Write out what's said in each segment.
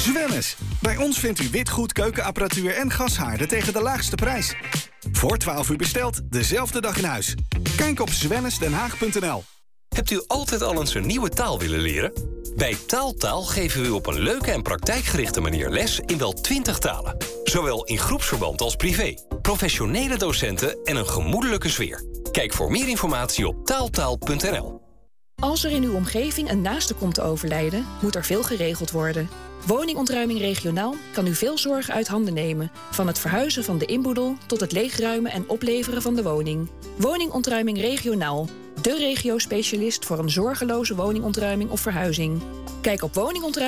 Zwemmers. Bij ons vindt u witgoed, keukenapparatuur en gashaarden tegen de laagste prijs. Voor 12 uur besteld, dezelfde dag in huis. Kijk op zwennersdenhaag.nl. Hebt u altijd al eens een nieuwe taal willen leren? Bij Taaltaal geven we u op een leuke en praktijkgerichte manier les in wel 20 talen. Zowel in groepsverband als privé. Professionele docenten en een gemoedelijke sfeer. Kijk voor meer informatie op taaltaal.nl. Als er in uw omgeving een naaste komt te overlijden, moet er veel geregeld worden. Woningontruiming regionaal kan u veel zorgen uit handen nemen. Van het verhuizen van de inboedel tot het leegruimen en opleveren van de woning. Woningontruiming regionaal. De regio-specialist voor een zorgeloze woningontruiming of verhuizing. Kijk op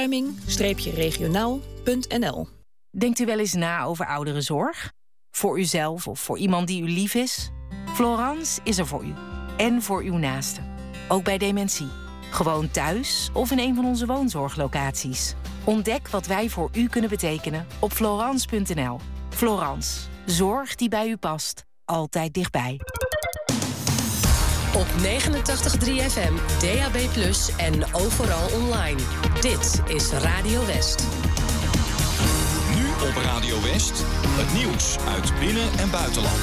woningontruiming-regionaal.nl. Denkt u wel eens na over ouderenzorg? Voor uzelf of voor iemand die u lief is? Florence is er voor u. En voor uw naasten. Ook bij dementie. Gewoon thuis of in een van onze woonzorglocaties. Ontdek wat wij voor u kunnen betekenen op Florence.nl. Florence. Zorg die bij u past. Altijd dichtbij. Op 89.3 FM, DAB+ en overal online. Dit is Radio West. Nu op Radio West, het nieuws uit binnen- en buitenland.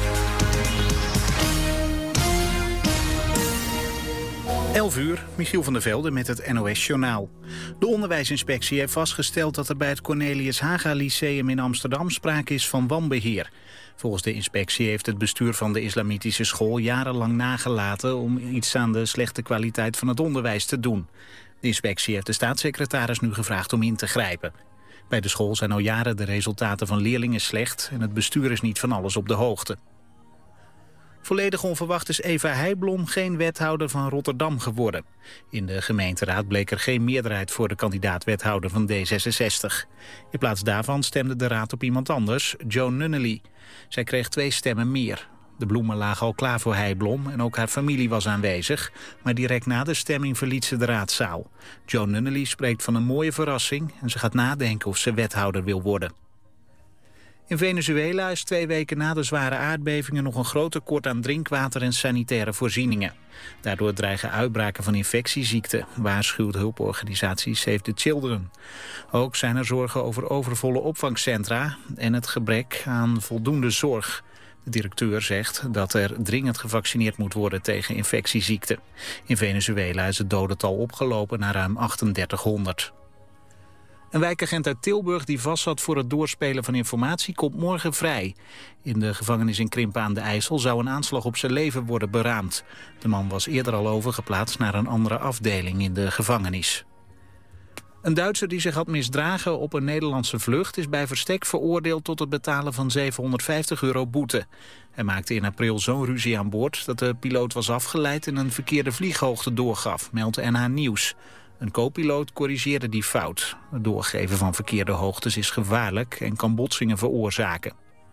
11 uur, Michiel van der Velde met het NOS-journaal. De onderwijsinspectie heeft vastgesteld dat er bij het Cornelius Haga Lyceum in Amsterdam sprake is van wanbeheer. Volgens de inspectie heeft het bestuur van de islamitische school jarenlang nagelaten om iets aan de slechte kwaliteit van het onderwijs te doen. De inspectie heeft de staatssecretaris nu gevraagd om in te grijpen. Bij de school zijn al jaren de resultaten van leerlingen slecht en het bestuur is niet van alles op de hoogte. Volledig onverwacht is Eva Heijblom geen wethouder van Rotterdam geworden. In de gemeenteraad bleek er geen meerderheid voor de kandidaat-wethouder van D66. In plaats daarvan stemde de raad op iemand anders, Joan Nunnally. Zij kreeg 2 stemmen meer. De bloemen lagen al klaar voor Heijblom en ook haar familie was aanwezig. Maar direct na de stemming verliet ze de raadzaal. Joan Nunnally spreekt van een mooie verrassing en ze gaat nadenken of ze wethouder wil worden. In Venezuela is 2 weken na de zware aardbevingen nog een groot tekort aan drinkwater en sanitaire voorzieningen. Daardoor dreigen uitbraken van infectieziekten, waarschuwt hulporganisatie Save the Children. Ook zijn er zorgen over overvolle opvangcentra en het gebrek aan voldoende zorg. De directeur zegt dat er dringend gevaccineerd moet worden tegen infectieziekten. In Venezuela is het dodental opgelopen naar ruim 3800. Een wijkagent uit Tilburg die vastzat voor het doorspelen van informatie komt morgen vrij. In de gevangenis in Krimpen aan de IJssel zou een aanslag op zijn leven worden beraamd. De man was eerder al overgeplaatst naar een andere afdeling in de gevangenis. Een Duitser die zich had misdragen op een Nederlandse vlucht is bij verstek veroordeeld tot het betalen van €750 boete. Hij maakte in april zo'n ruzie aan boord dat de piloot was afgeleid en een verkeerde vlieghoogte doorgaf, meldt NH Nieuws. Een co-piloot corrigeerde die fout. Het doorgeven van verkeerde hoogtes is gevaarlijk en kan botsingen veroorzaken.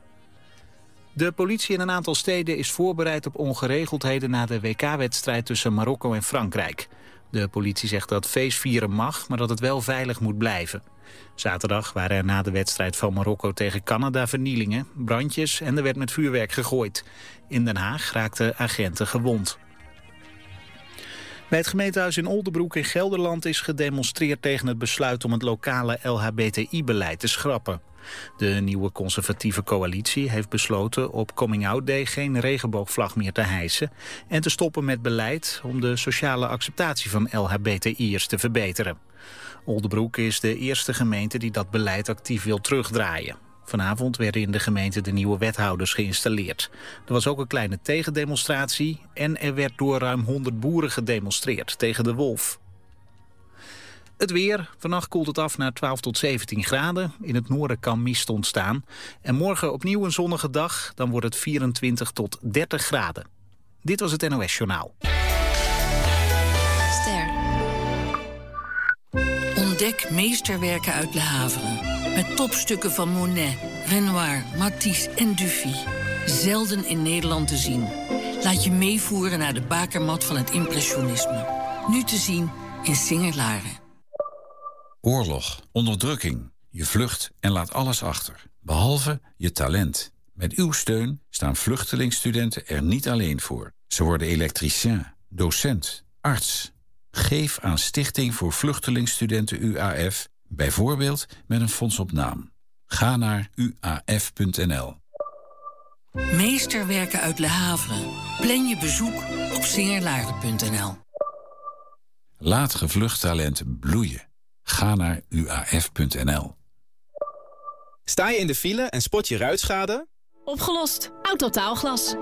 De politie in een aantal steden is voorbereid op ongeregeldheden na de WK-wedstrijd tussen Marokko en Frankrijk. De politie zegt dat feestvieren mag, maar dat het wel veilig moet blijven. Zaterdag waren er na de wedstrijd van Marokko tegen Canada vernielingen, brandjes en er werd met vuurwerk gegooid. In Den Haag raakten agenten gewond. Bij het gemeentehuis in Oldebroek in Gelderland is gedemonstreerd tegen het besluit om het lokale LHBTI-beleid te schrappen. De nieuwe conservatieve coalitie heeft besloten op Coming Out Day geen regenboogvlag meer te hijsen en te stoppen met beleid om de sociale acceptatie van LHBTI'ers te verbeteren. Oldebroek is de eerste gemeente die dat beleid actief wil terugdraaien. Vanavond werden in de gemeente de nieuwe wethouders geïnstalleerd. Er was ook een kleine tegendemonstratie en er werd door ruim 100 boeren gedemonstreerd tegen de wolf. Het weer. Vannacht koelt het af naar 12 tot 17 graden. In het noorden kan mist ontstaan. En morgen opnieuw een zonnige dag. Dan wordt het 24 tot 30 graden. Dit was het NOS Journaal. Ster. Ontdek meesterwerken uit Le Havre. Met topstukken van Monet, Renoir, Matisse en Dufy. Zelden in Nederland te zien. Laat je meevoeren naar de bakermat van het impressionisme. Nu te zien in Singer-Laren. Oorlog, onderdrukking. Je vlucht en laat alles achter. Behalve je talent. Met uw steun staan vluchtelingstudenten er niet alleen voor. Ze worden elektricien, docent, arts. Geef aan Stichting voor Vluchtelingstudenten UAF Bijvoorbeeld met een fonds op naam. Ga naar uaf.nl. Meesterwerken uit Le Havre. Plan je bezoek op singerlaarden.nl. Laat gevlucht talent bloeien. Ga naar uaf.nl. Sta je in de file en spot je ruitschade? Opgelost. Autotaalglas.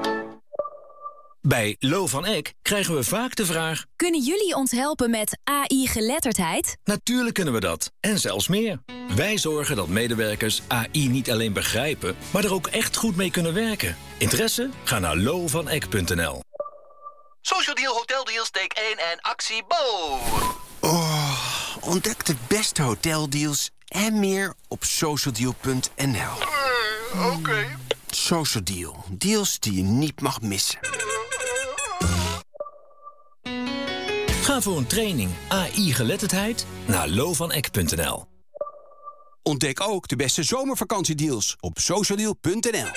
Bij Lo van Eck krijgen we vaak de vraag: kunnen jullie ons helpen met AI-geletterdheid? Natuurlijk kunnen we dat. En zelfs meer. Wij zorgen dat medewerkers AI niet alleen begrijpen, maar er ook echt goed mee kunnen werken. Interesse? Ga naar lovaneck.nl. Social Deal Hotel Deals, take 1 en actie Bo! Oh, ontdek de beste hoteldeals en meer op socialdeal.nl. Oké. Social Deal. Deals die je niet mag missen. Ga voor een training AI-geletterdheid naar lovaneck.nl. Ontdek ook de beste zomervakantiedeals op socialdeal.nl.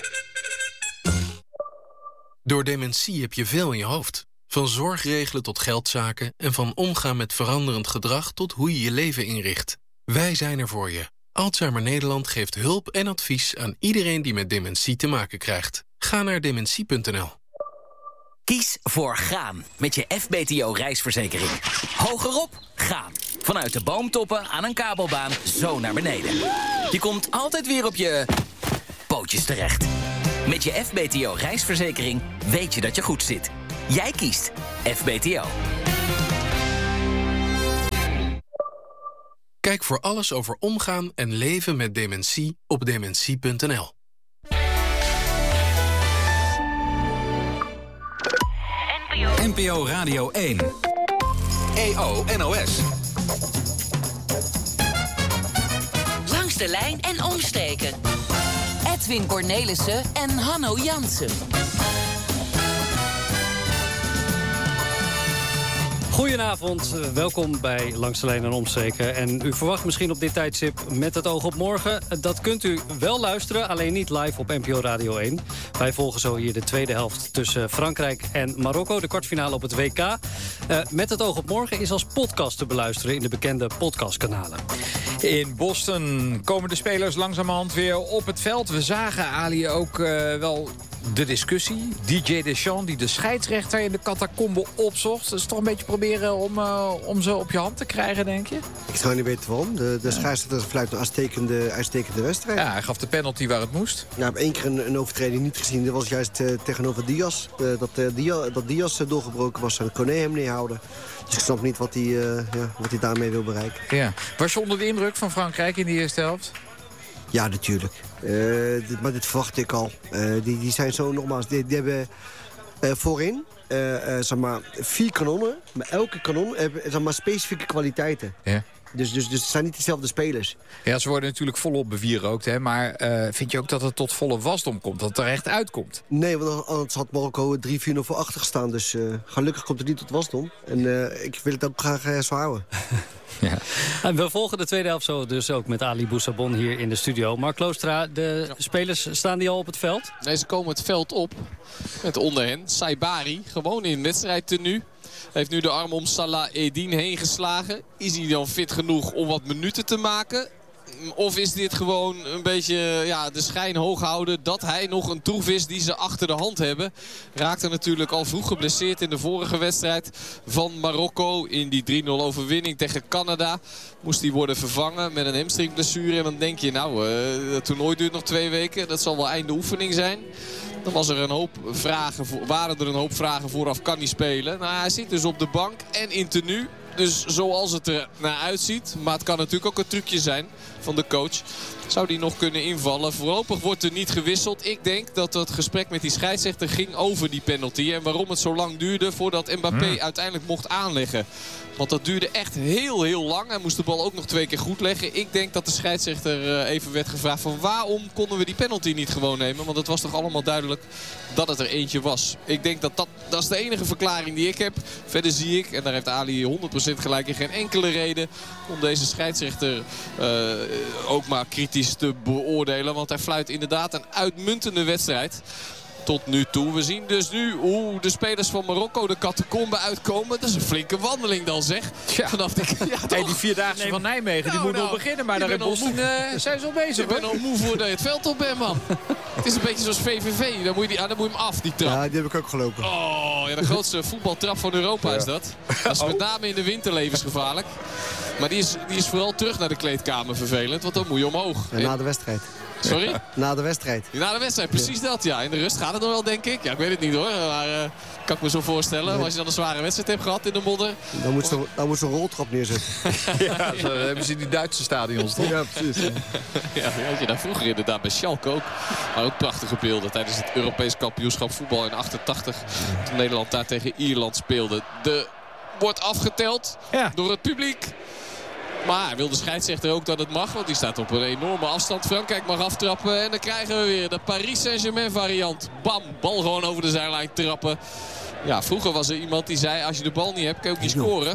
Door dementie heb je veel in je hoofd. Van zorgregelen tot geldzaken en van omgaan met veranderend gedrag tot hoe je je leven inricht. Wij zijn er voor je. Alzheimer Nederland geeft hulp en advies aan iedereen die met dementie te maken krijgt. Ga naar dementie.nl. Kies voor gaan met je FBTO-reisverzekering. Hogerop, gaan. Vanuit de boomtoppen aan een kabelbaan zo naar beneden. Je komt altijd weer op je pootjes terecht. Met je FBTO-reisverzekering weet je dat je goed zit. Jij kiest FBTO. Kijk voor alles over omgaan en leven met dementie op dementie.nl. NPO Radio 1. EO NOS. Langs de lijn en omstreken. Edwin Cornelissen en Hanno Jansen. Goedenavond, welkom bij Langs de Lijn en Omstreken. En u verwacht misschien op dit tijdstip Met het oog op morgen. Dat kunt u wel luisteren, alleen niet live op NPO Radio 1. Wij volgen zo hier de tweede helft tussen Frankrijk en Marokko. De kwartfinale op het WK. Met het oog op morgen is als podcast te beluisteren in de bekende podcastkanalen. In Boston komen de spelers langzamerhand weer op het veld. We zagen, Ali, ook wel de discussie. DJ Deschamps die de scheidsrechter in de catacombe opzocht. Dat is toch een beetje proberen om ze op je hand te krijgen, denk je? Ik zou niet weten waarom. De scheidsrechter fluit een uitstekende wedstrijd. Ja, hij gaf de penalty waar het moest. Ja, ik heb 1 keer een overtreding niet gezien. Dat was juist tegenover Diaz. Dat Diaz doorgebroken was en Koné hem neerhouden. Dus ik snap niet wat hij daarmee wil bereiken. Ja. Was je onder de indruk van Frankrijk in die eerste helft? Ja, natuurlijk. Maar dit verwacht ik al. Die zijn zo nogmaals... Die hebben voorin zeg maar 4 kanonnen. Maar elke kanon heeft zeg maar specifieke kwaliteiten. Ja. Dus het zijn niet dezelfde spelers. Ja, ze worden natuurlijk volop bewierookt. Hè? Maar vind je ook dat het tot volle wasdom komt? Dat het er echt uitkomt? Nee, want anders had Marokko 3-4-0 voor achter gestaan. Dus gelukkig komt het niet tot wasdom. En ik wil het ook graag zo houden. Ja. En we volgen de tweede helft zo dus ook met Ali Boussabon hier in de studio. Mark Kloostra, de spelers, staan die al op het veld? Nee, ze komen het veld op met onder hen Saibari, gewoon in wedstrijdtenue. Heeft nu de arm om Salah Eddin heen geslagen. Is hij dan fit genoeg om wat minuten te maken? Of is dit gewoon een beetje de schijn hoog houden dat hij nog een troef is die ze achter de hand hebben? Raakte natuurlijk al vroeg geblesseerd in de vorige wedstrijd van Marokko. In die 3-0 overwinning tegen Canada moest hij worden vervangen met een hamstringblessure. En dan denk je, het toernooi duurt nog 2 weken. Dat zal wel einde oefening zijn. Dan waren er een hoop vragen vooraf, kan hij spelen? Nou, hij zit dus op de bank en in tenue. Dus zoals het er naar uitziet, maar het kan natuurlijk ook een trucje zijn van de coach, zou die nog kunnen invallen. Voorlopig wordt er niet gewisseld. Ik denk dat het gesprek met die scheidsrechter ging over die penalty. En waarom het zo lang duurde voordat Mbappé uiteindelijk mocht aanleggen. Want dat duurde echt heel, heel lang. Hij moest de bal ook nog 2 keer goed leggen. Ik denk dat de scheidsrechter even werd gevraagd van waarom konden we die penalty niet gewoon nemen. Want het was toch allemaal duidelijk dat het er eentje was. Ik denk dat is de enige verklaring die ik heb. Verder zie ik, en daar heeft Ali 100% gelijk in, geen enkele reden om deze scheidsrechter ook maar kritisch te beoordelen. Want hij fluit inderdaad een uitmuntende wedstrijd. tot nu toe. We zien dus nu hoe de spelers van Marokko de catacombe uitkomen. Dat is een flinke wandeling dan, zeg. Ja. Vanaf de, die Vierdaagse van Nijmegen, die moet nog beginnen. Maar daar in Boston zijn ze al bezig. Ik ben al moe voordat je het veld op bent, man. Het is een beetje zoals VVV. Dan moet je hem af, die trap. Ja, die heb ik ook gelopen. Oh, ja, de grootste voetbaltrap van Europa is dat. Dat is met name in de winter levensgevaarlijk. Maar die is vooral terug naar de kleedkamer vervelend. Want dan moet je omhoog. Ja, na de wedstrijd. Sorry? Na de wedstrijd. Na de wedstrijd, precies dat. Ja, in de rust gaat het nog wel, denk ik. Ja, ik weet het niet hoor. Maar kan ik me zo voorstellen. Maar als je dan een zware wedstrijd hebt gehad in de modder. Dan moet ze een roltrap neerzetten. Ja, zo hebben ze in die Duitse stadions, toch? Ja, precies. Ja, had je daar vroeger inderdaad bij Schalke ook. Maar ook prachtige beelden tijdens het Europees kampioenschap voetbal in 88. Toen Nederland daar tegen Ierland speelde. Wordt afgeteld door het publiek. Maar wil de scheidsrechter ook dat het mag. Want die staat op een enorme afstand. Frankrijk mag aftrappen. En dan krijgen we weer de Paris Saint-Germain variant. Bam, bal gewoon over de zijlijn trappen. Ja, vroeger was er iemand die zei, als je de bal niet hebt, kan je ook niet scoren.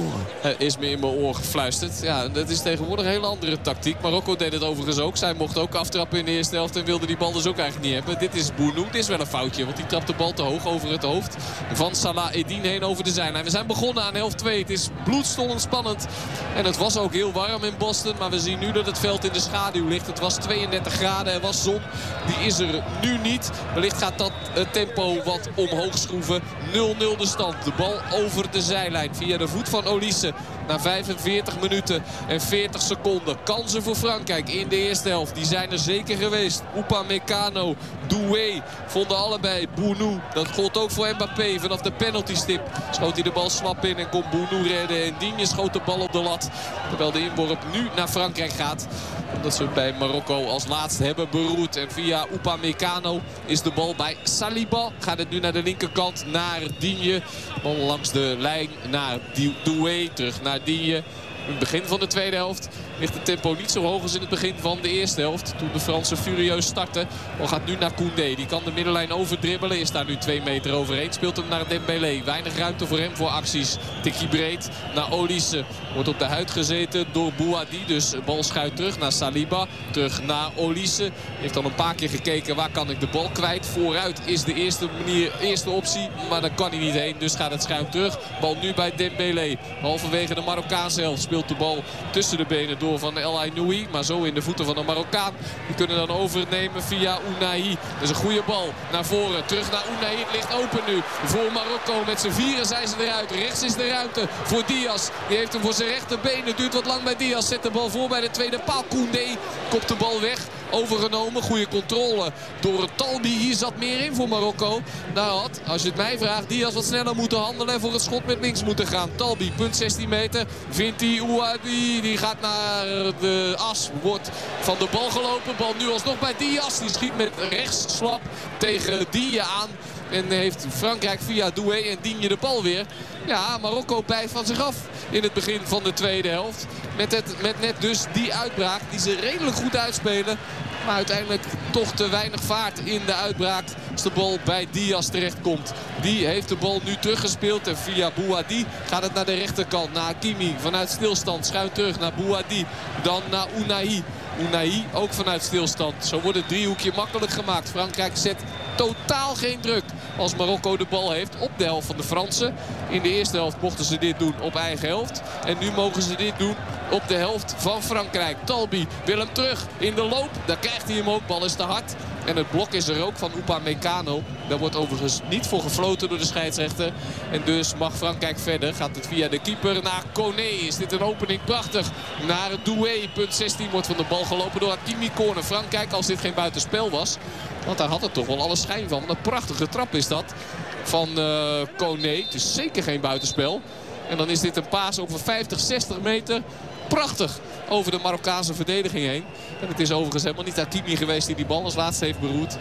Is me in mijn oor gefluisterd. Ja, dat is tegenwoordig een hele andere tactiek. Marokko deed het overigens ook. Zij mocht ook aftrappen in de eerste helft en wilde die bal dus ook eigenlijk niet hebben. Dit is Bounou. Dit is wel een foutje, want die trapt de bal te hoog over het hoofd van Salah Eddin heen over de zijlijn. We zijn begonnen aan helft 2. Het is bloedstollend spannend. En het was ook heel warm in Boston. Maar we zien nu dat het veld in de schaduw ligt. Het was 32 graden. Er was zon. Die is er nu niet. Wellicht gaat dat tempo wat omhoog schroeven. 0-0 de stand. De bal over de zijlijn via de voet van Olise. Na 45 minuten en 40 seconden. Kansen voor Frankrijk in de eerste helft. Die zijn er zeker geweest. Upamecano, Doué vonden allebei. Bounou, dat gold ook voor Mbappé. Vanaf de penaltystip schoot hij de bal slap in en kon Bounou redden. En Digne schoot de bal op de lat. Terwijl de inworp nu naar Frankrijk gaat. Omdat ze bij Marokko als laatste hebben beroerd. En via Upamecano is de bal bij Saliba. Gaat het nu naar de linkerkant naar Digne. Bal langs de lijn naar Doué. Terug naar Digne. In het begin van de tweede helft ligt het tempo niet zo hoog als in het begin van de eerste helft. Toen de Fransen furieus starten. Bal gaat nu naar Koundé. Die kan de middenlijn overdribbelen. Is daar nu 2 meter overheen. Speelt hem naar Dembélé. Weinig ruimte voor hem voor acties. Tikkie breed naar Olise. Wordt op de huid gezeten door Bouhaddi. Dus de bal schuift terug naar Saliba. Terug naar Olise. Heeft al een paar keer gekeken waar kan ik de bal kwijt. Vooruit is de eerste optie. Maar daar kan hij niet heen. Dus gaat het schuin terug. Bal nu bij Dembélé. Halverwege de Marokkaanse helft speelt de bal tussen de benen door van El Ainoui. Maar zo in de voeten van de Marokkaan. Die kunnen dan overnemen via Ounahi. Dat is een goede bal naar voren. Terug naar Ounahi. Het ligt open nu voor Marokko. Met z'n vieren zijn ze eruit. Rechts is de ruimte voor Diaz. Die heeft hem voor zijn rechterbeen. Het duurt wat lang bij Diaz. Zet de bal voor bij de tweede paal. Koundé kopt de bal weg. Overgenomen. Goede controle door Talbi. Hier zat meer in voor Marokko. Nou had, als je het mij vraagt, Diaz wat sneller moeten handelen en voor het schot met links moeten gaan. Talbi, punt 16 meter. Vindt hij Ouadi. Die gaat naar de as. Wordt van de bal gelopen. Bal nu alsnog bij Diaz. Die schiet met rechts slap tegen Digne aan. En heeft Frankrijk via Doué en Digne de bal weer. Ja, Marokko bijt van zich af in het begin van de tweede helft. Met net dus die uitbraak die ze redelijk goed uitspelen. Maar uiteindelijk toch te weinig vaart in de uitbraak als de bal bij Diaz terechtkomt. Die heeft de bal nu teruggespeeld. En via Bouhaddi gaat het naar de rechterkant. Naar Hakimi vanuit stilstand. Schuin terug naar Bouhaddi. Dan naar Ounahi. Ounahi ook vanuit stilstand. Zo wordt het driehoekje makkelijk gemaakt. Frankrijk zet totaal geen druk als Marokko de bal heeft op de helft van de Fransen. In de eerste helft mochten ze dit doen op eigen helft. En nu mogen ze dit doen op de helft van Frankrijk. Talbi wil hem terug in de loop. Daar krijgt hij hem ook. Bal is te hard. En het blok is er ook van Upamecano. Daar wordt overigens niet voor gefloten door de scheidsrechter. En dus mag Frankrijk verder. Gaat het via de keeper naar Koné. Is dit een opening? Prachtig. Naar Doué. Punt 16 wordt van de bal gelopen door Hakimi. Corner Frankrijk als dit geen buitenspel was. Want daar had het toch wel alle schijn van. Een prachtige trap is dat van Koné. Het is zeker geen buitenspel. En dan is dit een paas over 50, 60 meter. Prachtig over de Marokkaanse verdediging heen. En het is overigens helemaal niet Hakimi geweest die bal als laatste heeft beroerd.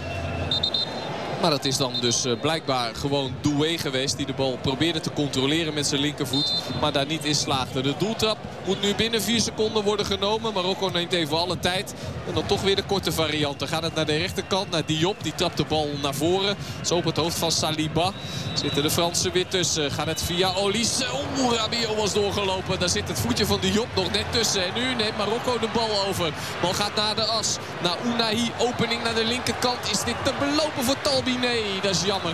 Maar dat is dan dus blijkbaar gewoon Doué geweest. Die de bal probeerde te controleren met zijn linkervoet. Maar daar niet in slaagde. De doeltrap moet nu binnen 4 seconden worden genomen. Marokko neemt even alle tijd. En dan toch weer de korte variant. Dan gaat het naar de rechterkant. Naar Diop. Die trapt de bal naar voren. Zo op het hoofd van Saliba. Zitten de Fransen weer tussen. Gaat het via Olise. Oeh, Rabiot was doorgelopen. Daar zit het voetje van Diop nog net tussen. En nu neemt Marokko de bal over. Bal gaat naar de as. Naar Ounahi. Opening naar de linkerkant. Is dit te belopen voor Talbi? Talbi, nee, dat is jammer.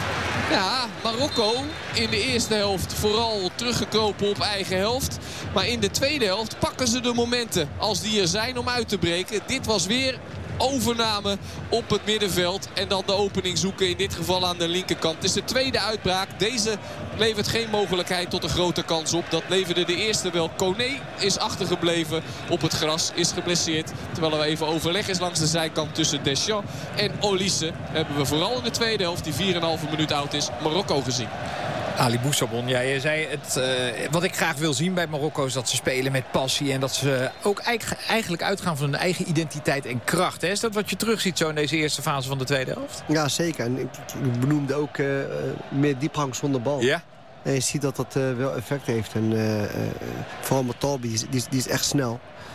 Ja, Marokko in de eerste helft vooral teruggekropen op eigen helft. Maar in de tweede helft pakken ze de momenten als die er zijn om uit te breken. Dit was weer overname op het middenveld. En dan de opening zoeken, in dit geval aan de linkerkant. Het is de tweede uitbraak. Deze levert geen mogelijkheid tot een grote kans op. Dat leverde de eerste wel. Koné is achtergebleven op het gras, is geblesseerd. Terwijl er even overleg is langs de zijkant tussen Deschamps en Olise. Hebben we vooral in de tweede helft, die 4,5 minuut oud is, Marokko gezien. Ali Boussabon, jij zei het. Wat ik graag wil zien bij Marokko is dat ze spelen met passie. En dat ze ook eigenlijk uitgaan van hun eigen identiteit en kracht. Hè? Is dat wat je terugziet zo in deze eerste fase van de tweede helft? Ja, zeker. En ik benoemde ook meer diepgang zonder bal. Ja. En je ziet dat dat wel effect heeft. En vooral met Talbi, die is echt snel.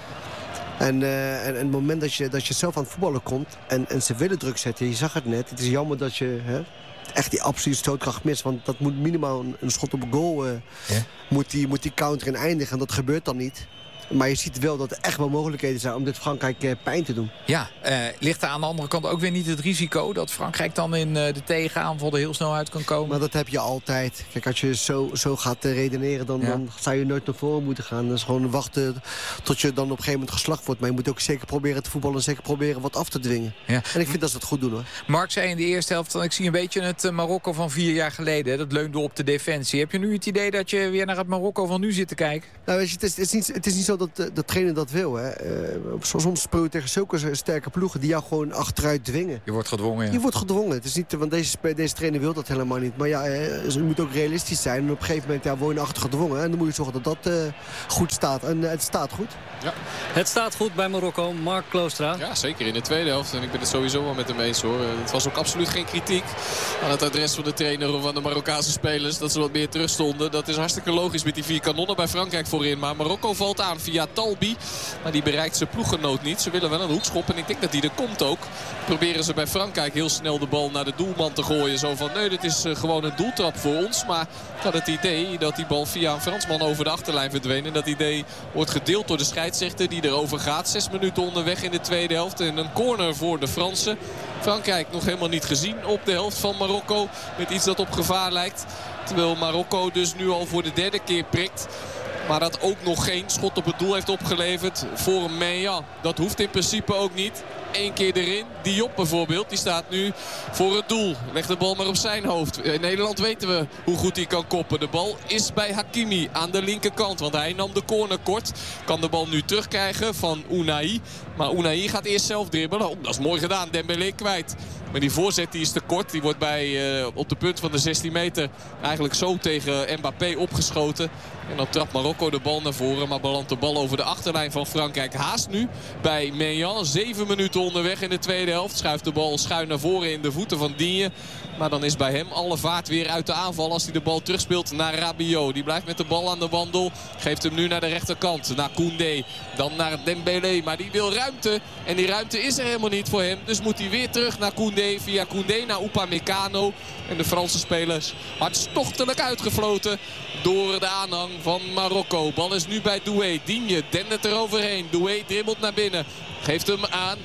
En het moment dat je zelf aan het voetballen komt en ze willen druk zetten, je zag het net. Het is jammer dat je echt die absolute stootkracht mist. Want dat moet minimaal een schot op een goal moet die counter in eindigen. En dat gebeurt dan niet. Maar je ziet wel dat er echt wel mogelijkheden zijn om dit Frankrijk pijn te doen. Ja, ligt er aan de andere kant ook weer niet het risico dat Frankrijk dan in de tegenaanval er heel snel uit kan komen? Maar dat heb je altijd. Kijk, als je zo gaat redeneren, dan zou je nooit naar voren moeten gaan. Dat is gewoon wachten tot je dan op een gegeven moment geslacht wordt. Maar je moet ook zeker proberen te voetballen en zeker proberen wat af te dwingen. Ja. En ik vind dat ze het goed doen, hoor. Mark zei in de eerste helft, ik zie een beetje het Marokko van 4 jaar geleden. Dat leunde op de defensie. Heb je nu het idee dat je weer naar het Marokko van nu zit te kijken? Nou, weet je, het is niet zo dat de trainer dat wil. Hè. Soms speel je tegen zulke sterke ploegen die jou gewoon achteruit dwingen. Je wordt gedwongen, ja. Je wordt gedwongen. Het is niet, want deze trainer wil dat helemaal niet. Maar ja, je moet ook realistisch zijn. En op een gegeven moment word je naar achter gedwongen. En dan moet je zorgen dat dat goed staat. En het staat goed. Ja. Het staat goed bij Marokko. Mark Kloostra. Ja, zeker in de tweede helft. En ik ben het sowieso wel met hem eens, hoor. Het was ook absoluut geen kritiek aan het adres van de trainer of van de Marokkaanse spelers. Dat ze wat meer terug stonden. Dat is hartstikke logisch met die 4 kanonnen bij Frankrijk voorin. Maar Marokko valt aan via Talbi. Maar die bereikt zijn ploeggenoot niet. Ze willen wel een hoekschop. En ik denk dat die er komt ook. Proberen ze bij Frankrijk heel snel de bal naar de doelman te gooien. Zo van, nee, dit is gewoon een doeltrap voor ons. Maar ik had het idee dat die bal via een Fransman over de achterlijn verdween. En dat idee wordt gedeeld door de scheidsrechter die erover gaat. 6 minuten onderweg in de tweede helft. En een corner voor de Fransen. Frankrijk nog helemaal niet gezien op de helft van Marokko. Met iets dat op gevaar lijkt. Terwijl Marokko dus nu al voor de 3e keer prikt. Maar dat ook nog geen schot op het doel heeft opgeleverd voor Meillan. Dat hoeft in principe ook niet. 1 keer erin. Diop bijvoorbeeld, die staat nu voor het doel. Legt de bal maar op zijn hoofd. In Nederland weten we hoe goed hij kan koppen. De bal is bij Hakimi aan de linkerkant. Want hij nam de corner kort. Kan de bal nu terugkrijgen van Unai. Maar Unai gaat eerst zelf dribbelen. Oh, dat is mooi gedaan. Dembélé kwijt. Maar die voorzet die is te kort. Die wordt op de punt van de 16 meter eigenlijk zo tegen Mbappé opgeschoten. En dan trapt Marokko de bal naar voren. Maar belandt de bal over de achterlijn van Frankrijk. Haast nu bij Meillan. 7 minuten onderweg in de tweede helft. Schuift de bal schuin naar voren in de voeten van Digne. Maar dan is bij hem alle vaart weer uit de aanval als hij de bal terugspeelt naar Rabiot. Die blijft met de bal aan de wandel. Geeft hem nu naar de rechterkant. Naar Koundé. Dan naar Dembélé. Maar die wil ruimte. En die ruimte is er helemaal niet voor hem. Dus moet hij weer terug naar Koundé. Via Koundé naar Upamecano. En de Franse spelers hartstochtelijk uitgefloten door de aanhang van Marokko. Bal is nu bij Doué. Digne dendert er overheen. Doué dribbelt naar binnen. Geeft hem aan.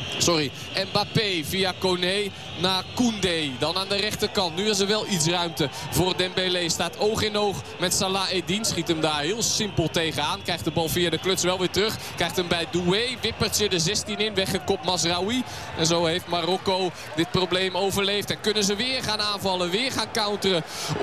Mbappé via Koné naar Koundé. Dan aan de rechterkant. Nu is er wel iets ruimte voor Dembélé. Staat oog in oog met Salah Eddin. Schiet hem daar heel simpel tegenaan. Krijgt de bal via de kluts wel weer terug. Krijgt hem bij Doué. Wippertje de 16 in. Weggekopt Mazraoui. En zo heeft Marokko dit probleem overleefd. En kunnen ze weer gaan aanvallen. Weer gaan counteren.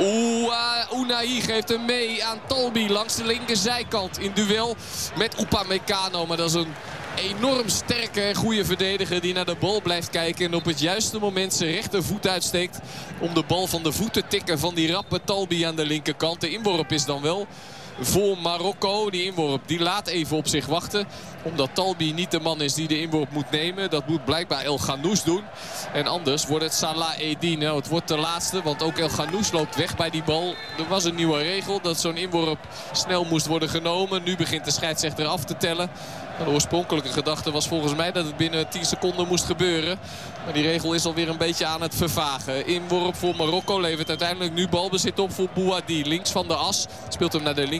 Unai geeft hem mee aan Talbi langs de linkerzijkant. In duel met Upamecano. Maar dat is een enorm sterke en goede verdediger die naar de bal blijft kijken. En op het juiste moment zijn rechtervoet uitsteekt om de bal van de voet te tikken van die rappe Talbi aan de linkerkant. De inworp is dan wel voor Marokko. Die inworp die laat even op zich wachten. Omdat Talbi niet de man is die de inworp moet nemen. Dat moet blijkbaar El Ghanous doen. En anders wordt het Salah Eddin. Nou, het wordt de laatste, want ook El Ghanous loopt weg bij die bal. Er was een nieuwe regel dat zo'n inworp snel moest worden genomen. Nu begint de scheidsrechter af te tellen. De oorspronkelijke gedachte was volgens mij dat het binnen 10 seconden moest gebeuren. Maar die regel is alweer een beetje aan het vervagen. Inworp voor Marokko levert uiteindelijk nu balbezit op voor Bouhaddi. Links van de as. Speelt hem naar de linkerkant.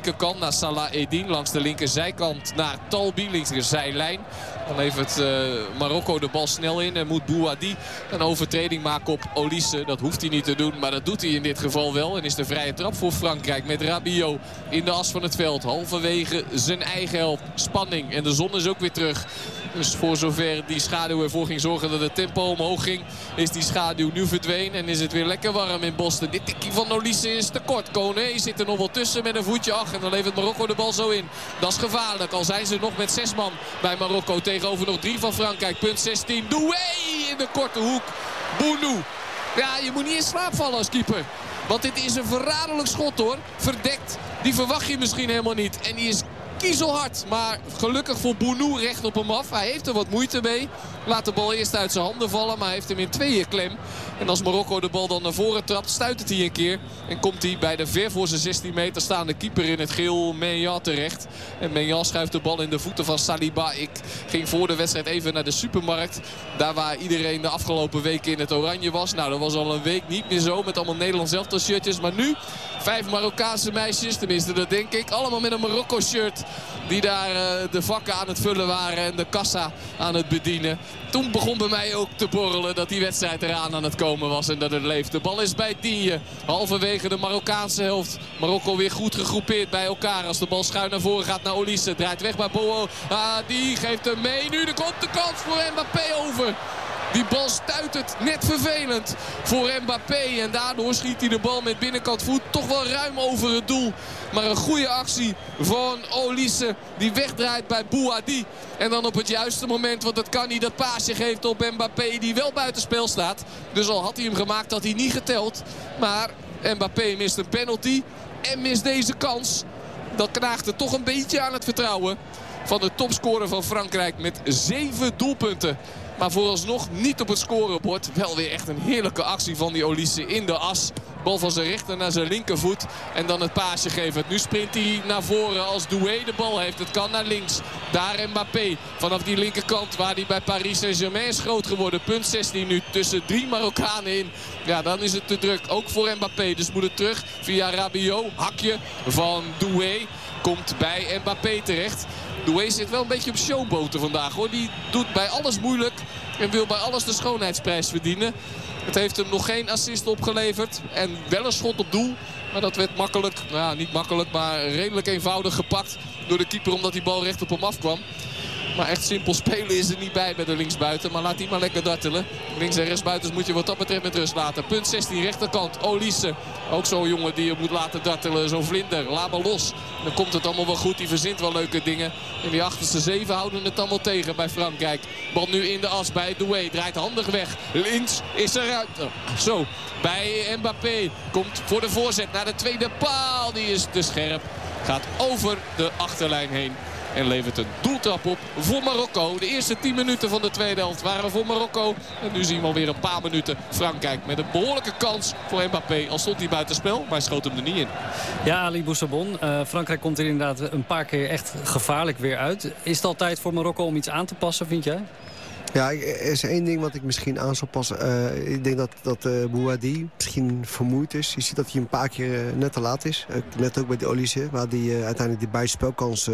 linkerkant naar Salah Eddin. Langs de linkerzijkant naar Talbi, linkerzijlijn. Dan levert Marokko de bal snel in en moet Bouhaddi een overtreding maken op Olise. Dat hoeft hij niet te doen, maar dat doet hij in dit geval wel. En is de vrije trap voor Frankrijk met Rabiot in de as van het veld. Halverwege zijn eigen helft. Spanning en de zon is ook weer terug. Dus voor zover die schaduw ervoor ging zorgen dat het tempo omhoog ging, is die schaduw nu verdwenen. En is het weer lekker warm in Boston. Dit tikkie van Olise is te kort. Kone zit er nog wel tussen met een voetje achter. En dan levert Marokko de bal zo in. Dat is gevaarlijk. Al zijn ze nog met 6 man bij Marokko. Tegenover nog 3 van Frankrijk. Punt 16. Doué in de korte hoek. Bounou. Ja, je moet niet in slaap vallen als keeper. Want dit is een verraderlijk schot hoor. Verdekt. Die verwacht je misschien helemaal niet. En die is kiezelhard. Maar gelukkig voor Bounou recht op hem af. Hij heeft er wat moeite mee. Laat de bal eerst uit zijn handen vallen. Maar hij heeft hem in 2 klem. En als Marokko de bal dan naar voren trapt, stuitert hij een keer. En komt hij bij de ver voor zijn 16 meter staande keeper in het geel Menyan terecht. En Menyan schuift de bal in de voeten van Saliba. Ik ging voor de wedstrijd even naar de supermarkt. Daar waar iedereen de afgelopen weken in het oranje was. Nou, dat was al een week niet meer zo. Met allemaal Nederlands elftal shirtjes. Maar nu 5 Marokkaanse meisjes. Tenminste, dat denk ik. Allemaal met een Marokko shirt. Die daar de vakken aan het vullen waren. En de kassa aan het bedienen. Toen begon bij mij ook te borrelen dat die wedstrijd eraan aan het komen was en dat het leeft. De bal is bij Digne. Halverwege de Marokkaanse helft. Marokko weer goed gegroepeerd bij elkaar. Als de bal schuin naar voren gaat naar Olise. Draait weg bij Bouhaddi. Geeft hem mee. Nu komt de kans voor Mbappé over. Die bal stuitert net vervelend voor Mbappé. En daardoor schiet hij de bal met binnenkant voet toch wel ruim over het doel. Maar een goede actie van Olise. Die wegdraait bij Bouhaddi. En dan op het juiste moment, want dat kan niet, dat paasje geeft op Mbappé. Die wel buitenspel staat. Dus al had hij hem gemaakt, had hij niet geteld. Maar Mbappé mist een penalty. En mist deze kans. Dat knaagt er toch een beetje aan het vertrouwen van de topscorer van Frankrijk met 7 doelpunten. Maar vooralsnog niet op het scorebord. Wel weer echt een heerlijke actie van die Olise in de as. Bal van zijn rechter naar zijn linkervoet. En dan het paasje geven. Nu sprint hij naar voren als Doué de bal heeft. Het kan naar links. Daar Mbappé. Vanaf die linkerkant waar hij bij Paris Saint-Germain is groot geworden. Punt 16 nu tussen 3 Marokkanen in. Ja, dan is het te druk. Ook voor Mbappé. Dus moet het terug via Rabiot. Hakje van Doué. Komt bij Mbappé terecht. Doué zit wel een beetje op showboten vandaag hoor. Die doet bij alles moeilijk en wil bij alles de schoonheidsprijs verdienen. Het heeft hem nog geen assist opgeleverd. En wel een schot op doel. Maar dat werd makkelijk, nou ja, niet makkelijk, maar redelijk eenvoudig gepakt door de keeper omdat die bal recht op hem afkwam. Maar echt simpel spelen is er niet bij de linksbuiten. Maar laat die maar lekker dartelen. Links- en rechtsbuitens moet je wat dat betreft met rust laten. Punt 16 rechterkant. Olise. Ook zo'n jongen die je moet laten dartelen. Zo'n vlinder. Laat maar los. Dan komt het allemaal wel goed. Die verzint wel leuke dingen. En die achterste 7 houden het allemaal tegen bij Frankrijk. Bal nu in de as bij Doué. Draait handig weg. Links is eruit. Zo. Bij Mbappé. Komt voor de voorzet naar de tweede paal. Die is te scherp. Gaat over de achterlijn heen. En levert een doeltrap op voor Marokko. De eerste 10 minuten van de tweede helft waren voor Marokko. En nu zien we alweer een paar minuten Frankrijk met een behoorlijke kans voor Mbappé. Al stond hij buitenspel, maar hij schoot hem er niet in. Ja, Ali Boussabon. Frankrijk komt er inderdaad een paar keer echt gevaarlijk weer uit. Is het al tijd voor Marokko om iets aan te passen, vind jij? Ja, er is 1 ding wat ik misschien aan zou passen. Ik denk dat Bouhaddi misschien vermoeid is. Je ziet dat hij een paar keer net te laat is. Net ook bij de Olise, waar hij uiteindelijk die buitenspelkans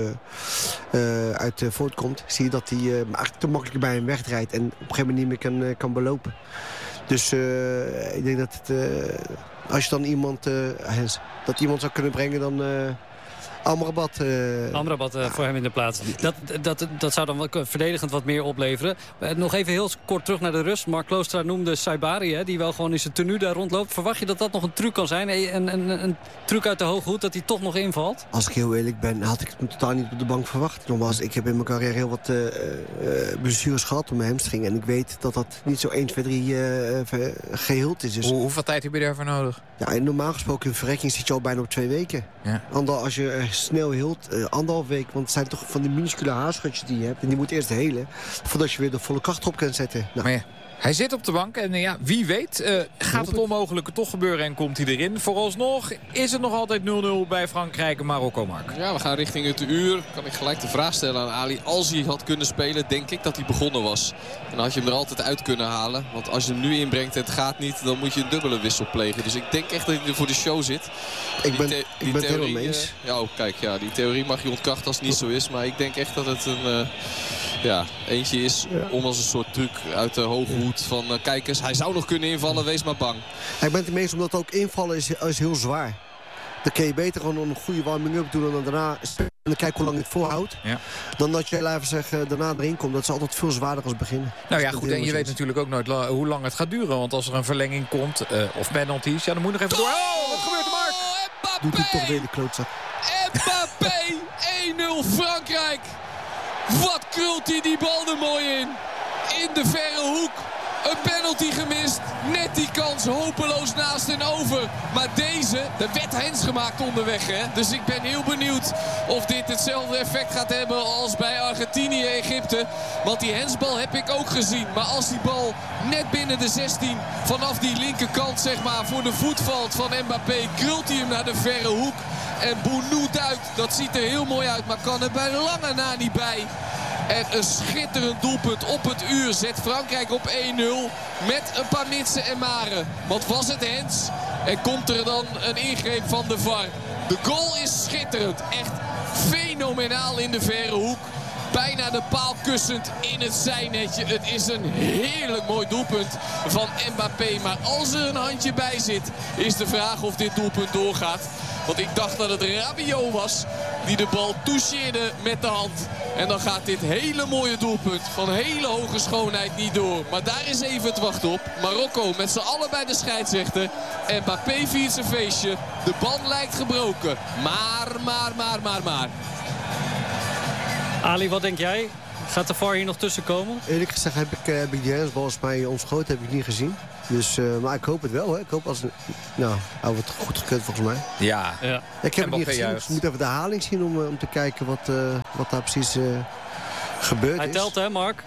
uit voortkomt. Zie je dat hij eigenlijk te makkelijk bij hem wegdraait en op een gegeven moment niet meer kan belopen. Dus ik denk dat als je dan iemand zou kunnen brengen, dan Amrabat. Amrabat voor hem in de plaats. Dat zou dan wel verdedigend wat meer opleveren. Nog even heel kort terug naar de rust. Mark Kloostra noemde Saibari, die wel gewoon in zijn tenue daar rondloopt. Verwacht je dat dat nog een truc kan zijn? Een truc uit de hoge hoed, dat hij toch nog invalt? Als ik heel eerlijk ben, had ik het totaal niet op de bank verwacht. Nogmaals, ik heb in mijn carrière heel wat blessures gehad op mijn hamstring. En ik weet dat dat niet zo 1, 2, 3 geheeld is. Dus hoeveel tijd heb je daarvoor nodig? Ja, normaal gesproken in verrekking zit je al bijna op 2 weken. Ja. Als je snel hield, 1,5 week. Want het zijn toch van die minuscule haarschutjes die je hebt. En die moet eerst helen, voordat je weer de volle kracht op kunt zetten. Nou, maar ja, Hij zit op de bank en wie weet gaat het onmogelijke toch gebeuren en komt hij erin. Vooralsnog is het nog altijd 0-0 bij Frankrijk en Marokko, Mark. Ja, we gaan richting het uur. Kan ik gelijk de vraag stellen aan Ali. Als hij had kunnen spelen, denk ik dat hij begonnen was. En dan had je hem er altijd uit kunnen halen. Want als je hem nu inbrengt en het gaat niet, dan moet je een dubbele wissel plegen. Dus ik denk echt dat hij er voor de show zit. Ik ben het helemaal mee eens. Die theorie mag je ontkrachten als het niet zo is. Maar ik denk echt dat het een... eentje is om als een soort truc uit de hoge hoed van kijkers. Hij zou nog kunnen invallen, wees maar bang. Ik ben het meest omdat ook invallen is heel zwaar. Dan kun je beter gewoon een goede warming-up doen en dan daarna en kijken hoe lang het volhoudt. Ja. Dan dat je, laten we zeggen, daarna erin komt. Dat is altijd veel zwaarder als beginnen. Nou ja, goed. En je weet natuurlijk ook nooit hoe lang het gaat duren. Want als er een verlenging komt, of penalties, dan moet je nog even door. Oh, wat gebeurt er, Mark? Doet hij toch weer de klootzak. Mbappé, 1-0 Frankrijk. Wat krult hij die bal er mooi in. In de verre hoek. Een penalty gemist. Net die kans hopeloos naast en over. Maar deze, er werd hens gemaakt onderweg. Hè? Dus ik ben heel benieuwd of dit hetzelfde effect gaat hebben als bij Argentinië-Egypte. Want die hensbal heb ik ook gezien. Maar als die bal net binnen de 16 vanaf die linkerkant zeg maar voor de voet valt van Mbappé, krult hij hem naar de verre hoek. En Bounou duikt. Dat ziet er heel mooi uit, maar kan er bij lange na niet bij. En een schitterend doelpunt op het uur zet Frankrijk op 1-0 met een paar mitsen en maren. Want was het hens en komt er dan een ingreep van de VAR. De goal is schitterend. Echt fenomenaal in de verre hoek. Bijna de paal kussend in het zijnetje. Het is een heerlijk mooi doelpunt van Mbappé. Maar als er een handje bij zit, is de vraag of dit doelpunt doorgaat. Want ik dacht dat het Rabiot was die de bal toucheerde met de hand. En dan gaat dit hele mooie doelpunt van hele hoge schoonheid niet door. Maar daar is even het wachten op. Marokko met z'n allen bij de scheidsrechter. Mbappé viert zijn feestje. De band lijkt gebroken. Maar. Ali, wat denk jij? Gaat de VAR hier nog tussen komen? Eerlijk gezegd heb ik die hensbal als mij ontschoten heb ik niet gezien. Dus, maar ik hoop het wel. Hè. Ik hoop als hij wordt goed gekund volgens mij. Ja. Ik heb het niet gezien. Dus we moeten even de herhaling zien om te kijken wat daar precies gebeurd is. Hij telt hè, Mark?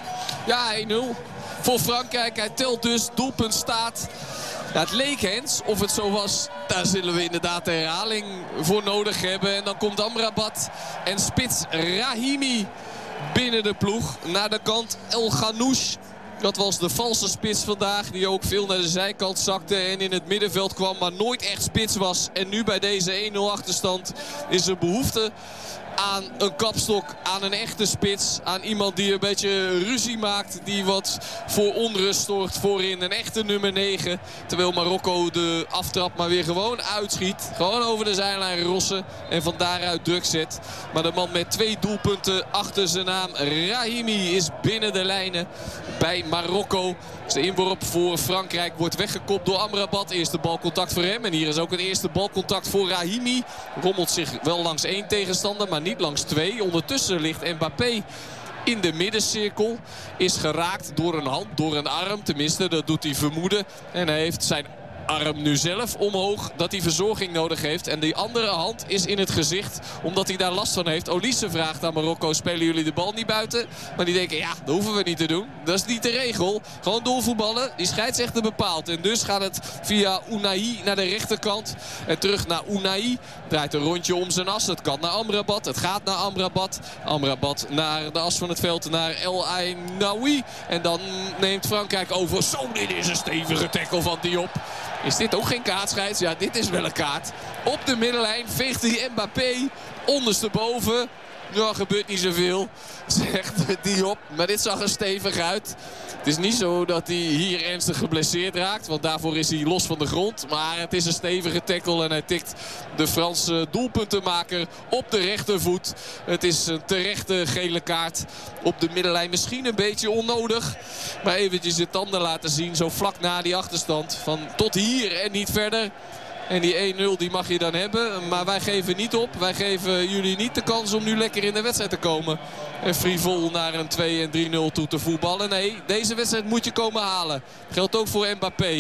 Ja, 1-0 voor Frankrijk. Hij telt dus. Doelpunt staat. Ja, het leek hens. Of het zo was, daar zullen we inderdaad de herhaling voor nodig hebben. En dan komt Amrabat en spits Rahimi binnen de ploeg. Naar de kant El Ghanouch. Dat was de valse spits vandaag. Die ook veel naar de zijkant zakte en in het middenveld kwam. Maar nooit echt spits was. En nu bij deze 1-0 achterstand is er behoefte aan een kapstok, aan een echte spits. Aan iemand die een beetje ruzie maakt. Die wat voor onrust zorgt voorin. Een echte nummer 9. Terwijl Marokko de aftrap maar weer gewoon uitschiet. Gewoon over de zijlijn rossen. En van daaruit druk zet. Maar de man met 2 doelpunten achter zijn naam. Rahimi is binnen de lijnen bij Marokko. Dus de inworp voor Frankrijk wordt weggekopt door Amrabat. Eerste balcontact voor hem. En hier is ook het eerste balcontact voor Rahimi. Rommelt zich wel langs 1 tegenstander, maar niet langs 2. Ondertussen ligt Mbappé in de middencirkel. Is geraakt door een hand, door een arm. Tenminste, dat doet hij vermoeden. En hij heeft zijn arm nu zelf omhoog, dat hij verzorging nodig heeft. En die andere hand is in het gezicht, omdat hij daar last van heeft. Olise vraagt aan Marokko, spelen jullie de bal niet buiten? Maar die denken, ja, dat hoeven we niet te doen. Dat is niet de regel. Gewoon doorvoetballen. Die scheidsrechter bepaalt. En dus gaat het via Unai naar de rechterkant. En terug naar Unai. Draait een rondje om zijn as. Het kan naar Amrabat. Het gaat naar Amrabat. Amrabat naar de as van het veld, naar El Ainaoui. En dan neemt Frankrijk over. Zo, dit is een stevige tackle van Diop. Is dit ook geen kaartscheids? Ja, dit is wel een kaart. Op de middenlijn veegt hij Mbappé ondersteboven. Nou, gebeurt niet zoveel, zegt Diop. Maar dit zag er stevig uit. Het is niet zo dat hij hier ernstig geblesseerd raakt. Want daarvoor is hij los van de grond. Maar het is een stevige tackle. En hij tikt de Franse doelpuntenmaker op de rechtervoet. Het is een terechte gele kaart op de middenlijn. Misschien een beetje onnodig. Maar eventjes de tanden laten zien. Zo vlak na die achterstand. Van tot hier en niet verder. En die 1-0 die mag je dan hebben. Maar wij geven niet op. Wij geven jullie niet de kans om nu lekker in de wedstrijd te komen. En frivol naar een 2 en 3-0 toe te voetballen. Nee, deze wedstrijd moet je komen halen. Geldt ook voor Mbappé.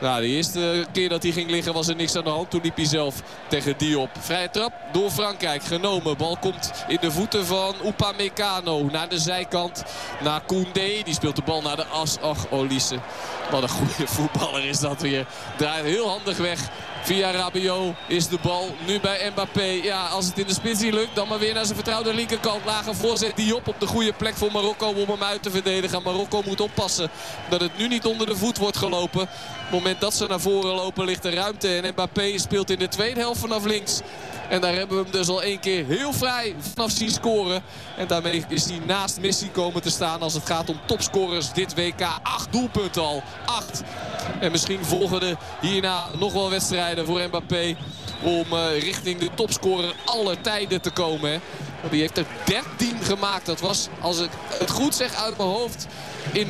Nou, de eerste keer dat hij ging liggen was er niks aan de hand. Toen liep hij zelf tegen Diop. Vrije trap door Frankrijk genomen. Bal komt in de voeten van Upamecano. Naar de zijkant. Naar Koundé. Die speelt de bal naar de as. Ach, Olise. Wat een goede voetballer is dat weer. Draait heel handig weg. Via Rabiot is de bal nu bij Mbappé. Ja, als het in de spits niet lukt, dan maar weer naar zijn vertrouwde linkerkant. Lage voorzet Diop op de goede plek voor Marokko om hem uit te verdedigen. Marokko moet oppassen dat het nu niet onder de voet wordt gelopen. Op het moment dat ze naar voren lopen ligt er ruimte. En Mbappé speelt in de tweede helft vanaf links. En daar hebben we hem dus al 1 keer heel vrij vanaf zien scoren. En daarmee is hij naast Messi komen te staan als het gaat om topscorers dit WK. 8 doelpunten al. 8. En misschien volgen er hierna nog wel wedstrijden voor Mbappé om richting de topscorer aller tijden te komen. Hè. Want die heeft er 13 gemaakt. Dat was, als ik het goed zeg uit mijn hoofd, in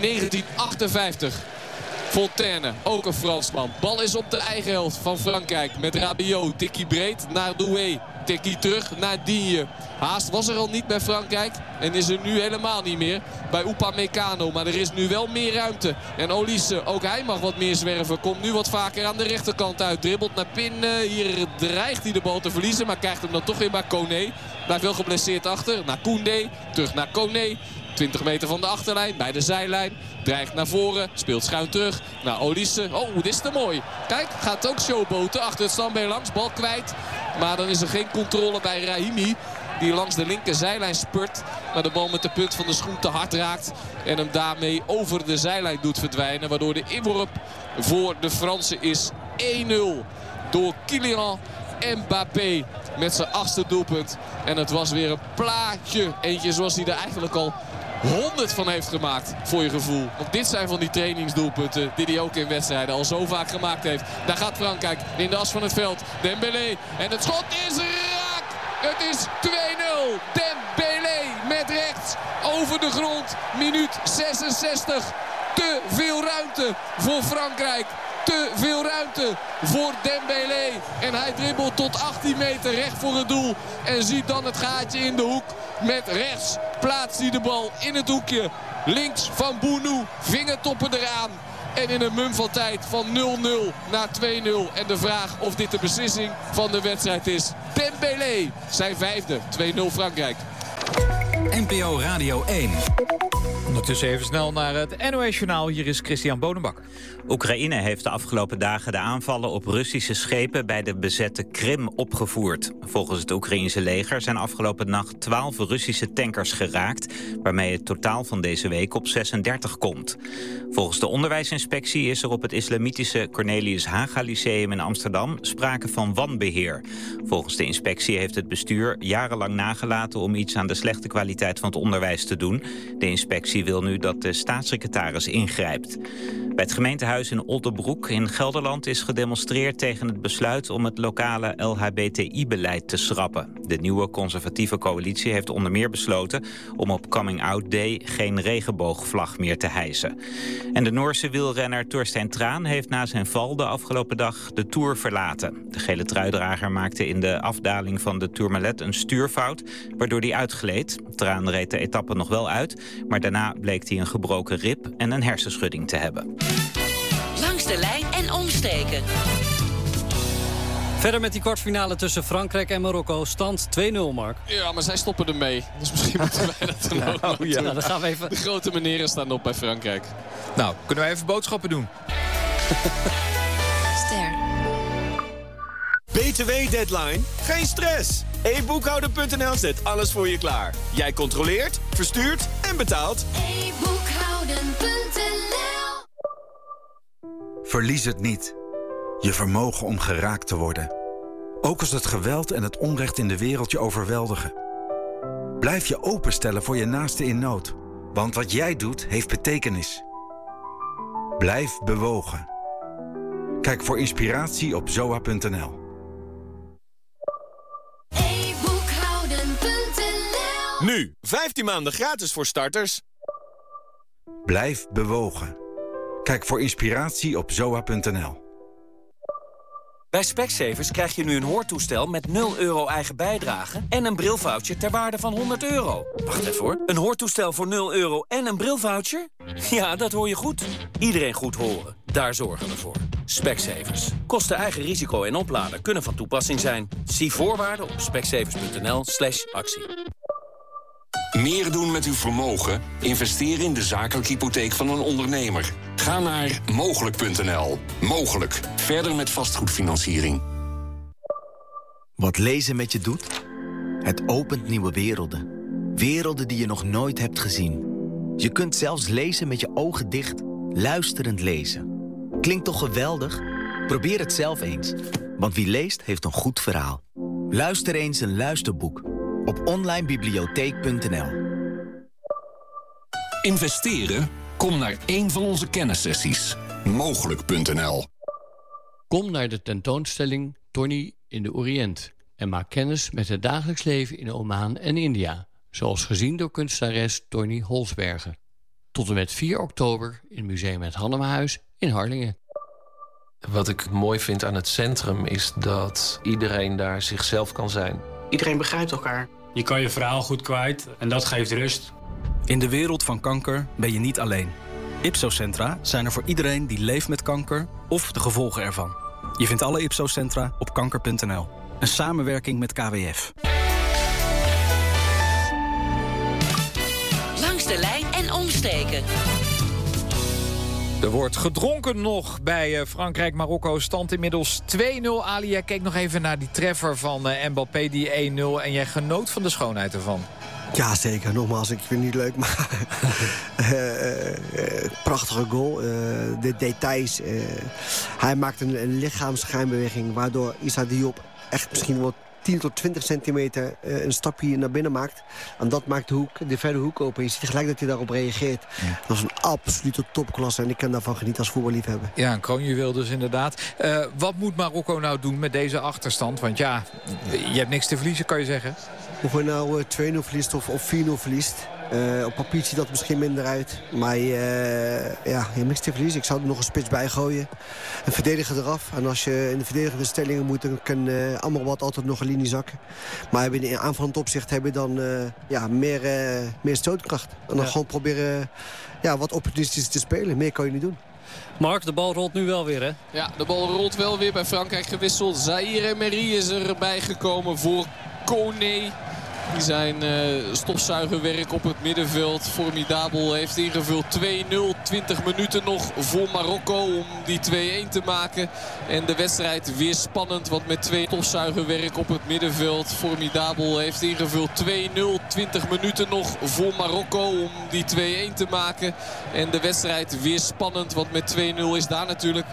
1958. Fontaine, ook een Fransman. Bal is op de eigen helft van Frankrijk met Rabiot. Tikkie breed naar Doué. Tikkie terug naar Digne. Haast was er al niet bij Frankrijk en is er nu helemaal niet meer bij Upamecano. Maar er is nu wel meer ruimte. En Olise, ook hij mag wat meer zwerven. Komt nu wat vaker aan de rechterkant uit. Dribbelt naar Pin. Hier dreigt hij de bal te verliezen, maar krijgt hem dan toch weer bij Koné. Blijft wel geblesseerd achter. Naar Koundé. Terug naar Koné. 20 meter van de achterlijn, bij de zijlijn. Dreigt naar voren, speelt schuin terug naar Olise. Oh, dit is te mooi. Kijk, gaat ook showboten achter het standbeen langs. Bal kwijt, maar dan is er geen controle bij Rahimi. Die langs de linker zijlijn spurt. Maar de bal met de punt van de schoen te hard raakt. En hem daarmee over de zijlijn doet verdwijnen. Waardoor de inworp voor de Fransen is 1-0. Door Kylian Mbappé met zijn 8e doelpunt. En het was weer een plaatje. Eentje zoals hij er eigenlijk al 100 van heeft gemaakt, voor je gevoel. Want dit zijn van die trainingsdoelpunten die hij ook in wedstrijden al zo vaak gemaakt heeft. Daar gaat Frankrijk in de as van het veld. Dembélé. En het schot is raak. Het is 2-0. Dembélé met rechts over de grond. Minuut 66. Te veel ruimte voor Frankrijk. Te veel ruimte voor Dembélé. En hij dribbelt tot 18 meter recht voor het doel. En ziet dan het gaatje in de hoek. Met rechts plaatst hij de bal in het hoekje. Links van Bounou. Vingertoppen eraan. En in een mum van tijd van 0-0 naar 2-0. En de vraag of dit de beslissing van de wedstrijd is. Dembélé, zijn 5e. 2-0 Frankrijk. NPO Radio 1. Ondertussen even snel naar het NOS-journaal. Hier is Christian Bonenbak. Oekraïne heeft de afgelopen dagen de aanvallen op Russische schepen bij de bezette Krim opgevoerd. Volgens het Oekraïense leger zijn afgelopen nacht 12 Russische tankers geraakt, waarmee het totaal van deze week op 36 komt. Volgens de onderwijsinspectie is er op het islamitische Cornelius Haga Lyceum in Amsterdam sprake van wanbeheer. Volgens de inspectie heeft het bestuur jarenlang nagelaten om iets aan de slechte kwaliteit van het onderwijs te doen. De inspectie wil nu dat de staatssecretaris ingrijpt. Bij het gemeentehuis in Otterbroek in Gelderland is gedemonstreerd tegen het besluit om het lokale LHBTI-beleid te schrappen. De nieuwe conservatieve coalitie heeft onder meer besloten om op Coming Out Day geen regenboogvlag meer te hijsen. En de Noorse wielrenner Torstein Thraan heeft na zijn val de afgelopen dag de Tour verlaten. De gele truidrager maakte in de afdaling van de Tourmalet een stuurfout, waardoor hij uitgleed. Thraan reed de etappe nog wel uit, maar daarna bleek hij een gebroken rib en een hersenschudding te hebben. Langs de lijn en omstreken. Verder met die kwartfinale tussen Frankrijk en Marokko. Stand 2-0, Mark. Ja, maar zij stoppen ermee. Dus misschien moeten wij dat dan ook nou, ja. Nou, dan gaan we even... De grote meneren staan op bij Frankrijk. Nou, kunnen wij even boodschappen doen? Ster. BTW-deadline? Geen stress. e-boekhouder.nl zet alles voor je klaar. Jij controleert, verstuurt en betaalt. e-boekhouden.nl. Verlies het niet. Je vermogen om geraakt te worden. Ook als het geweld en het onrecht in de wereld je overweldigen. Blijf je openstellen voor je naaste in nood. Want wat jij doet, heeft betekenis. Blijf bewogen. Kijk voor inspiratie op zoa.nl. Nu, 15 maanden gratis voor starters. Blijf bewogen. Kijk voor inspiratie op zoa.nl. Bij Specsavers krijg je nu een hoortoestel met 0 euro eigen bijdrage en een brilvoucher ter waarde van €100. Wacht even hoor. Een hoortoestel voor 0 euro en een brilvoucher? Ja, dat hoor je goed. Iedereen goed horen. Daar zorgen we voor. Specsavers. Kosten eigen risico en oplader kunnen van toepassing zijn. Zie voorwaarden op specsavers.nl/actie. Meer doen met uw vermogen? Investeer in de zakelijke hypotheek van een ondernemer. Ga naar mogelijk.nl. Mogelijk. Verder met vastgoedfinanciering. Wat lezen met je doet? Het opent nieuwe werelden. Werelden die je nog nooit hebt gezien. Je kunt zelfs lezen met je ogen dicht, luisterend lezen. Klinkt toch geweldig? Probeer het zelf eens. Want wie leest, heeft een goed verhaal. Luister eens een luisterboek op onlinebibliotheek.nl. Investeren? Kom naar één van onze kennissessies. Mogelijk.nl. Kom naar de tentoonstelling Tony in de Oriënt en maak kennis met het dagelijks leven in Oman en India, zoals gezien door kunstenares Tony Holsbergen. Tot en met 4 oktober in Museum Het Hannemahuis in Harlingen. Wat ik mooi vind aan het centrum is dat iedereen daar zichzelf kan zijn. Iedereen begrijpt elkaar. Je kan je verhaal goed kwijt en dat geeft rust. In de wereld van kanker ben je niet alleen. Ipso-centra zijn er voor iedereen die leeft met kanker of de gevolgen ervan. Je vindt alle Ipso-centra op kanker.nl. Een samenwerking met KWF. Langs de lijn en omstreken. Er wordt gedronken nog bij Frankrijk-Marokko. Stand inmiddels 2-0. Ali, jij keek nog even naar die treffer van Mbappé, die 1-0. En jij genoot van de schoonheid ervan. Ja, zeker. Nogmaals, ik vind het niet leuk, maar prachtige goal. De details. Hij maakt een lichaamsschijnbeweging, waardoor Issa Diop echt misschien wel 10 tot 20 centimeter een stapje naar binnen maakt. En dat maakt de verre hoek open. Je ziet gelijk dat hij daarop reageert. Ja. Dat is een absolute topklasse en ik kan daarvan genieten als voetballiefhebber. Ja, een kroonjuweel dus inderdaad. Wat moet Marokko nou doen met deze achterstand? Want ja, je hebt niks te verliezen, kan je zeggen. Of je nou 2-0 verliest of 4-0 verliest. Op papier ziet dat misschien minder uit. Maar je hebt niks te verliezen. Ik zou er nog een spits bij gooien. Een verdediger eraf. En als je in de verdedigende stellingen moet, dan kan Amrabat altijd nog een linie zakken. Maar in aanvallend opzicht heb je dan meer stootkracht. En dan gewoon proberen wat opportunistisch te spelen. Meer kan je niet doen. Mark, de bal rolt nu wel weer, hè? Ja, de bal rolt wel weer. Bij Frankrijk gewisseld. Zaïre Emery is erbij gekomen voor Koné. Die zijn stofzuigerwerk op het middenveld formidabel heeft ingevuld. 2-0, 20 minuten nog voor Marokko om die 2-1 te maken. En de wedstrijd weer spannend, want met 2 stofzuigerwerk op het middenveld formidabel heeft ingevuld. 2-0, 20 minuten nog voor Marokko om die 2-1 te maken. En de wedstrijd weer spannend, want met 2-0 is daar natuurlijk